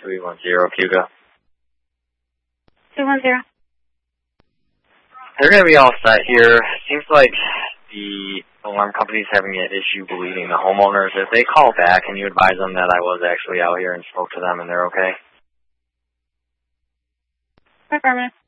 310 Hugo. 210. They're going to be all set here. Seems like the alarm company's having an issue bleeding the homeowners. If they call back, can you advise them that I was actually out here and spoke to them and they're okay? Affirmative.